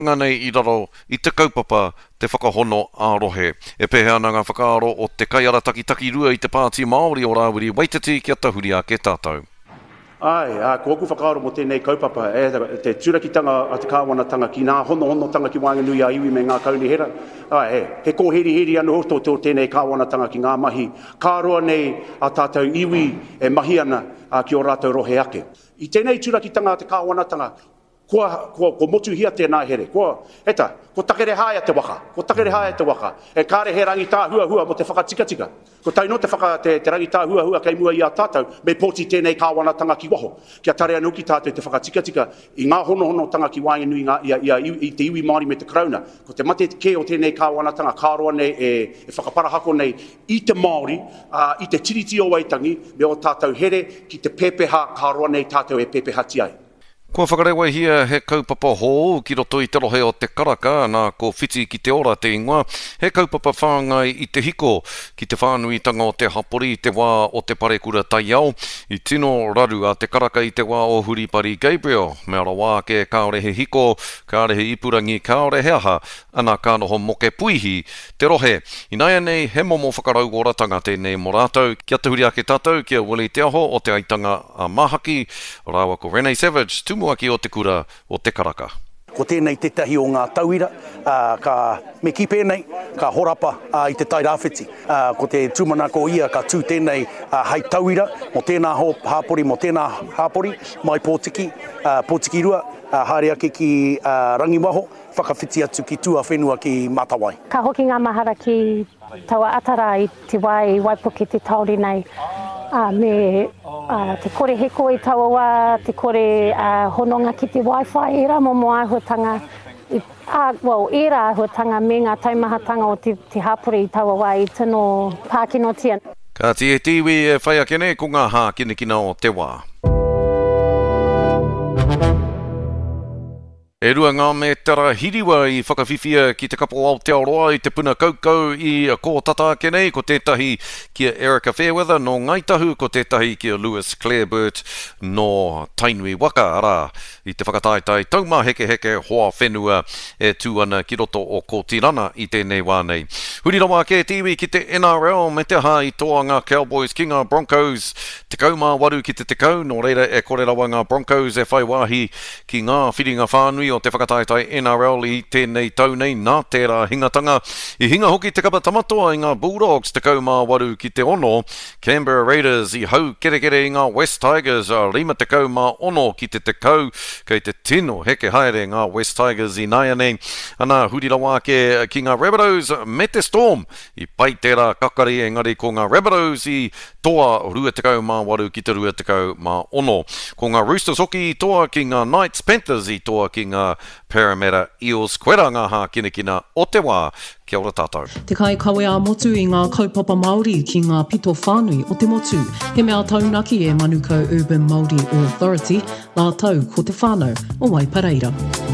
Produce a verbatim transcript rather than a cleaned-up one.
Ngā nei I raro I te kaupapa te whakahono ārohe. E pēhea ana ngā whakaaro o te kaiara takitaki rua I te pāti Māori o Rāwiri Waititi kia tahuri a ke tātou. Ai, a ko ku whakaaro mo tēnei kaupapa, e te turakitanga a te kāwanatanga ki ngā hono hono tanga ki Waenganui a iwi me ngā kauni hera. Ai, he, he kōheri heri anu hoto tō tēnei kāwanatanga ki ngā mahi. Kāroa nei a tātou iwi e mahi ana a ki o rātou rohe ake. I tēnei turakitanga a te kāwanatanga, Ko, ko, ko motu hia tēnā here. Ko, eta, ko takere haia te waka. Ko takere haia te waka. E kāre he rangi tā hua hua mo te whakatika tika. Ko taino te, whaka, te, te rangi tā hua hua kei mua I a tātou, me pōti tēnei kāwanatanga ki waho. Kia tare anu ki tātou te whakatika tika I ngā hono hono tanga ki Waenganui I, I, I, I te iwi Māori me te krauna. Ko te mate ke o tēnei kāwanatanga kāroa nei e, e whakaparahako nei I te Māori, uh, I te tiriti o Waitangi, me o tātou here ki te pepeha kāroa nei tātou e pepeha tiai. Kua whakarewa hia he kaupapa hō ki roto I te rohe o te karaka, nā ko whiti ki te ora te ingoa, he kaupapa whāngai I te hiko ki te whānuitanga o te hapori I te wā o te parekura taiao, I tino raru a te karaka I te wā o Huripari Gabriel, mea ra wā ke kaore he hiko, kaore he ipurangi, kaore he aha, ana kānoho moke puihi, te rohe. I nai nei he momo whakarau oratanga tēnei mo rātou, kia tahuri a ke tātou, kia Willie Te Aho o te aitanga a Mahaki, rāua ko Renee Savage, tumu aki o te kura o te karaka. Ko tēnei tetahi o ngā tauira, uh, ka me ki pēnei, ka horapa uh, I te tai rāwhiti. Uh, ko te tūmanako ia ka tū tēnei uh, hei tauira, mo tēnā ho, hāpori, mo tēnā hāpori, mai pōtiki, uh, pōtiki rua, uh, haere ake ki uh, Rangiwaho, whakawhiti atu ki tua whenua ki Matawai. Ka hoki ngā mahara ki taua atara I te wai, waipuki te tauri nei. Uh, me uh, te kore heko I taua wā, te kore uh, hononga ki te Wi-Fi, e rā momo āhuatanga, I, uh, well, e rā āhuatanga me ngā taumahatanga o te, te hapuri I taua wā I tino pākinotia. Ka tie tiwi e whai akene ko ngā hā kinekina o te wā. E rua ngā me tara hiriwa I whakawhiwhia ki te kapo Aotearoa I te puna kaukau I a kōtata ake nei, ko tētahi kia Erica Fairweather no Ngaitahu, ko tētahi kia Lewis Clareburt no Tainui Waka, ara I te whakataitai tauma heke heke hoa whenua e tū ana ki roto o ko tirana I tēnei wānei. Huri rawa ke tiwi ki te N R L me te ha I toa ngā Cowboys ki ngā Broncos, te kaumā waru ki te te kau, no reira e kore rawa ngā Broncos e whai wāhi ki ngā whiringa whānui o te whakataitai N R L I tēnei tau nei nā tērā hingatanga. I hinga hoki te kapa tamatoa I ngā Bulldogs te kaumā waru ki te ono, Canberra Raiders I hau kere kere I ngā West Tigers a rima te kaumā ono ki te te kau, kei te tino heke haere ngā West Tigers I nai anei. Ana huri rawa ke ki ngā Rabbitohs me te Storm, I pai tērā kakari engari ko ngā Rabbitohs I toa rua te kaumā waru ki te rua te kaumā ono. Ko ngā Roosters hoki I toa ki ngā Knights Panthers I toa ki ngā Parramatta Eels, koera ngā hā kinekina o te wā, kia ora tātou. Te kai kawe a motu I ngā kaupapa Māori ki ngā pito whānui o te motu. He mea taunaki e Manukau Urban Māori Authority, la tau ko te whānau o Waipareira.